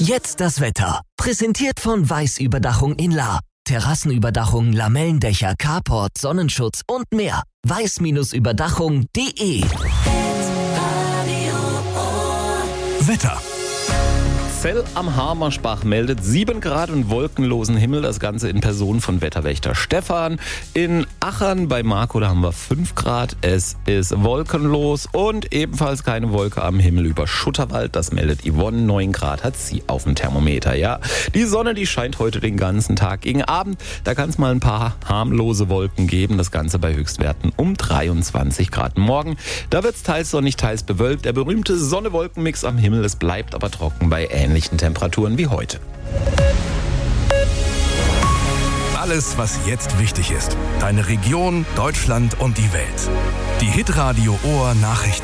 Jetzt das Wetter. Präsentiert von Weiß-Überdachung in Lahr. Terrassenüberdachung, Lamellendächer, Carport, Sonnenschutz und mehr. weiß-überdachung.de. Wetter. Zell am Hamersbach meldet 7 Grad und wolkenlosen Himmel. Das Ganze in Person von Wetterwächter Stefan. In Achern bei Marco, da haben wir 5 Grad. Es ist wolkenlos und ebenfalls keine Wolke am Himmel über Schutterwald. Das meldet Yvonne. 9 Grad hat sie auf dem Thermometer. Ja, die Sonne, die scheint heute den ganzen Tag. Gegen Abend, da kann es mal ein paar harmlose Wolken geben. Das Ganze bei Höchstwerten um 23 Grad. Morgen, da wird es teils sonnig, teils bewölkt. Der berühmte Sonne-Wolken-Mix am Himmel. Es bleibt aber trocken bei ähnlichen Temperaturen wie heute. Alles, was jetzt wichtig ist. Deine Region, Deutschland und die Welt. Die Hitradio Ohr Nachrichten.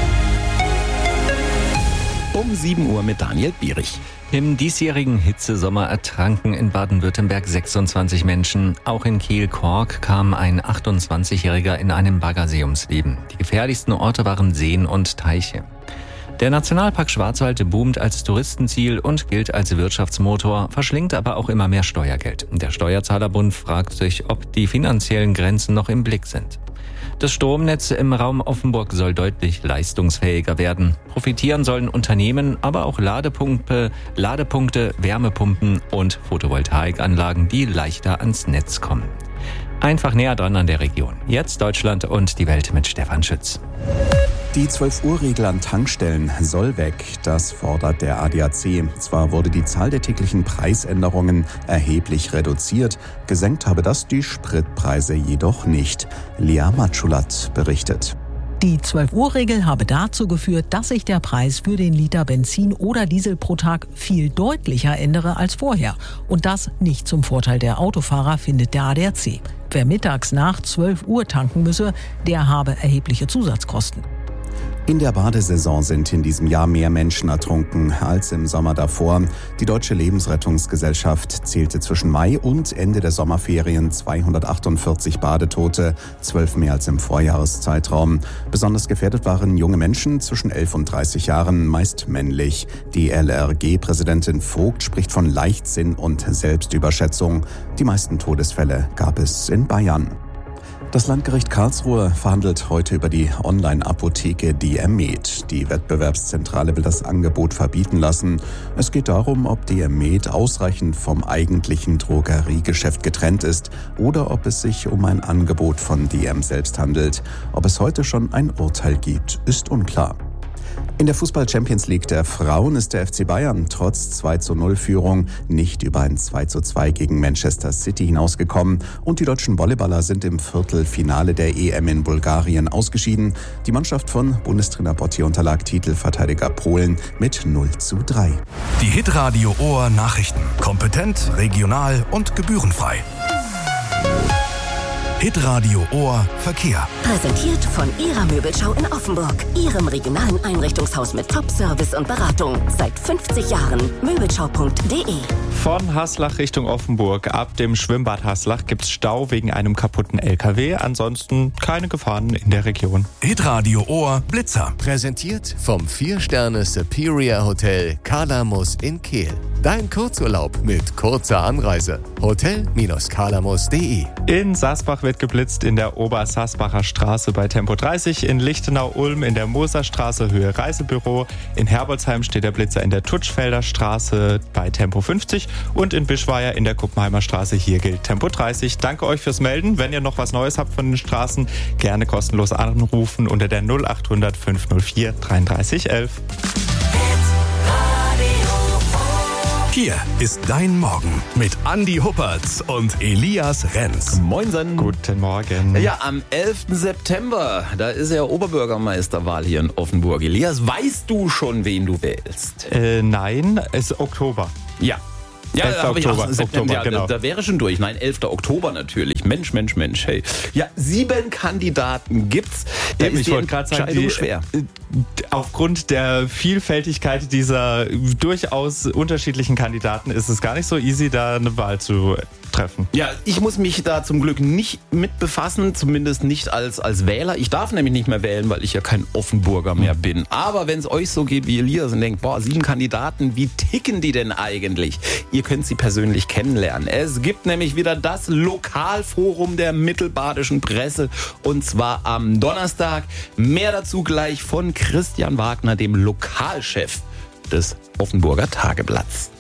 Um 7 Uhr mit Daniel Bierich. Im diesjährigen Hitzesommer ertranken in Baden-Württemberg 26 Menschen. Auch in Kiel-Kork kam ein 28-Jähriger in einem Baggersee ums Leben. Die gefährlichsten Orte waren Seen und Teiche. Der Nationalpark Schwarzwald boomt als Touristenziel und gilt als Wirtschaftsmotor, verschlingt aber auch immer mehr Steuergeld. Der Steuerzahlerbund fragt sich, ob die finanziellen Grenzen noch im Blick sind. Das Stromnetz im Raum Offenburg soll deutlich leistungsfähiger werden. Profitieren sollen Unternehmen, aber auch Ladepunkte, Wärmepumpen und Photovoltaikanlagen, die leichter ans Netz kommen. Einfach näher dran an der Region. Jetzt Deutschland und die Welt mit Stefan Schütz. Die 12-Uhr-Regel an Tankstellen soll weg, das fordert der ADAC. Zwar wurde die Zahl der täglichen Preisänderungen erheblich reduziert, gesenkt habe das die Spritpreise jedoch nicht. Lea Matschulat berichtet. Die 12-Uhr-Regel habe dazu geführt, dass sich der Preis für den Liter Benzin oder Diesel pro Tag viel deutlicher ändere als vorher. Und das nicht zum Vorteil der Autofahrer, findet der ADAC. Wer mittags nach 12 Uhr tanken müsse, der habe erhebliche Zusatzkosten. In der Badesaison sind in diesem Jahr mehr Menschen ertrunken als im Sommer davor. Die Deutsche Lebensrettungsgesellschaft zählte zwischen Mai und Ende der Sommerferien 248 Badetote, 12 mehr als im Vorjahreszeitraum. Besonders gefährdet waren junge Menschen zwischen 11 und 30 Jahren, meist männlich. Die LRG-Präsidentin Vogt spricht von Leichtsinn und Selbstüberschätzung. Die meisten Todesfälle gab es in Bayern. Das Landgericht Karlsruhe verhandelt heute über die Online-Apotheke DM-Med. Die Wettbewerbszentrale will das Angebot verbieten lassen. Es geht darum, ob DM-Med ausreichend vom eigentlichen Drogeriegeschäft getrennt ist oder ob es sich um ein Angebot von DM selbst handelt. Ob es heute schon ein Urteil gibt, ist unklar. In der Fußball-Champions League der Frauen ist der FC Bayern trotz 2:0-Führung nicht über ein 2:2 gegen Manchester City hinausgekommen und die deutschen Volleyballer sind im Viertelfinale der EM in Bulgarien ausgeschieden. Die Mannschaft von Bundestrainer Botti unterlag Titelverteidiger Polen mit 0:3. Die Hitradio Ohr Nachrichten. Kompetent, regional und gebührenfrei. Hitradio Ohr Verkehr. Präsentiert von Ihrer Möbelschau in Offenburg. Ihrem regionalen Einrichtungshaus mit Top-Service und Beratung. Seit 50 Jahren. Möbelschau.de. Von Haslach Richtung Offenburg. Ab dem Schwimmbad Haslach gibt's Stau wegen einem kaputten LKW. Ansonsten keine Gefahren in der Region. Hitradio Ohr Blitzer. Präsentiert vom 4-Sterne Superior Hotel Kalamus in Kehl. Dein Kurzurlaub mit kurzer Anreise. Hotel-kalamus.de. In Sasbach wird geblitzt in der Obersasbacher Straße bei Tempo 30. In Lichtenau-Ulm in der Moserstraße Höhe Reisebüro. In Herbolzheim steht der Blitzer in der Tutschfelder Straße bei Tempo 50. Und in Bischweier in der Kuppenheimer Straße, hier gilt Tempo 30. Danke euch fürs Melden. Wenn ihr noch was Neues habt von den Straßen, gerne kostenlos anrufen unter der 0800 504 3311. Hier ist dein Morgen mit Andi Huppertz und Elias Renz. Moinsen. Guten Morgen. Ja, am 11. September, da ist ja Oberbürgermeisterwahl hier in Offenburg. Elias, weißt du schon, wen du wählst? Nein, es ist Oktober. Ja. Ja, 11. Oktober, ja, genau. Da wäre schon durch. Nein, 11. Oktober natürlich. Mensch. Hey. Ja, 7 Kandidaten gibt's. Ich wollte gerade sagen, schwer. Aufgrund der Vielfältigkeit dieser durchaus unterschiedlichen Kandidaten ist es gar nicht so easy, da eine Wahl zu treffen. Ja, ich muss mich da zum Glück nicht mit befassen, zumindest nicht als Wähler. Ich darf nämlich nicht mehr wählen, weil ich ja kein Offenburger mehr bin. Aber wenn es euch so geht wie Elias und denkt, 7 Kandidaten, wie ticken die denn eigentlich? Ihr könnt sie persönlich kennenlernen. Es gibt nämlich wieder das Lokalforum der Mittelbadischen Presse und zwar am Donnerstag. Mehr dazu gleich von Christian Wagner, dem Lokalchef des Offenburger Tageblatts.